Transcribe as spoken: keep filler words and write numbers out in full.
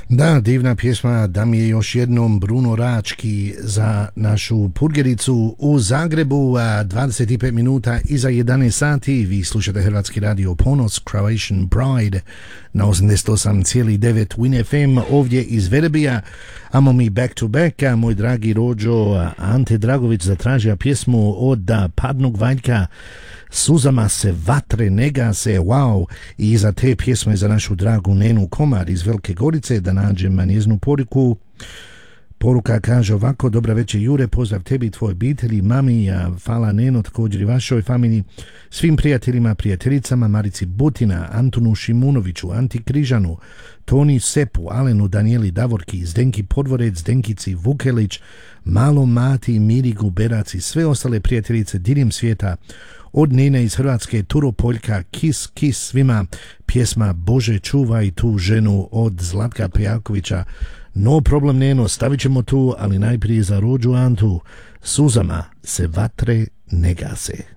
Da, divna pjesma, da mi je još jednom Bruno Rački za našu purgericu u Zagrebu, a dvadeset pet minuta iza jedanaest sati. Vi slušate Hrvatski radio Ponos, Croatian Pride na osamdeset osam zarez devet Win F M ovdje iz Verebija. Amo mi back to back, a moj dragi rođo Ante Dragović zatražio pjesmu od Padnog Valjka, Suzama se vatre ne gase, wow. I iza te pjesme za našu dragu Nenu Komar iz Velike Gorice, da nađem njeznu poruku. Poruka kaže ovako: dobra večer Jure, pozdrav tebi, tvoj obitelji, mami, a hvala Neno, također i vašoj familiji, svim prijateljima, prijateljicama, Marici Butina, Antonu Šimunoviću, Anti Križanu, Toni Sepu, Alenu, Danijeli Davorki, Zdenki Podvorec, Zdenkici Vukelić, Malom Mati, Miri Guberac i sve ostale prijateljice diljem svijeta. Od Nene iz Hrvatske, Turo Poljka, Kis, kis svima, pjesma Bože čuvaj tu ženu od Zlatka Pejakovića. No problem Neno, stavit ćemo tu, ali najprije za rođu Antu, Suzama se vatre ne gase.